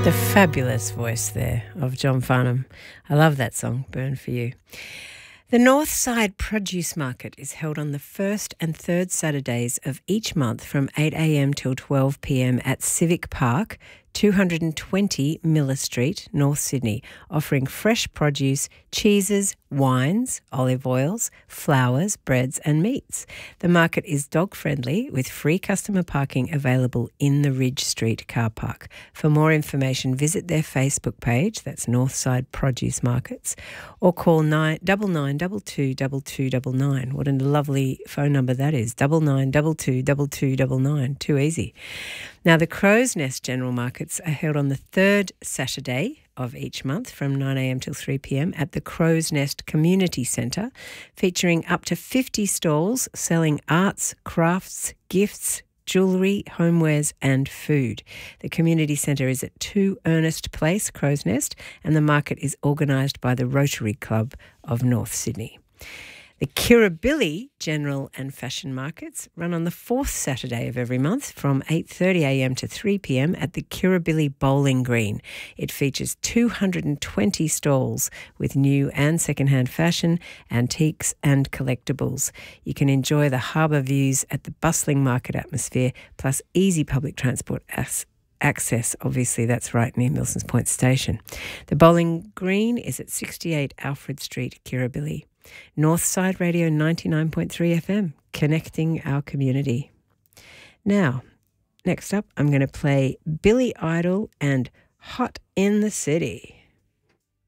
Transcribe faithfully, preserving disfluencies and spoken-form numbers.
The fabulous voice there of John Farnham. I love that song, Burn For You. The Northside Produce Market is held on the first and third Saturdays of each month from eight a m till twelve p m at Civic Park, two hundred twenty Miller Street, North Sydney, offering fresh produce, cheeses, wines, olive oils, flours, breads and meats. The market is dog-friendly with free customer parking available in the Ridge Street car park. For more information, visit their Facebook page, that's Northside Produce Markets, or call nine double nine double two double two double nine. What a lovely phone number that is, double nine double two double two double nine. Too easy. Now, the Crow's Nest General Markets are held on the third Saturday of each month from nine a m till three p m at the Crow's Nest Community Centre, featuring up to fifty stalls selling arts, crafts, gifts, jewellery, homewares and food. The community centre is at two Ernest Place, Crow's Nest, and the market is organised by the Rotary Club of North Sydney. The Kirribilli General and Fashion Markets run on the fourth Saturday of every month from eight thirty a m to three p m at the Kirribilli Bowling Green. It features two hundred twenty stalls with new and second-hand fashion, antiques and collectibles. You can enjoy the harbour views at the bustling market atmosphere, plus easy public transport access. Access, obviously, that's right near Milsons Point Station. The Bowling Green is at sixty-eight Alfred Street, Kirribilli. Northside Radio ninety-nine point three F M, connecting our community. Now, next up, I'm going to play Billy Idol and Hot in the City.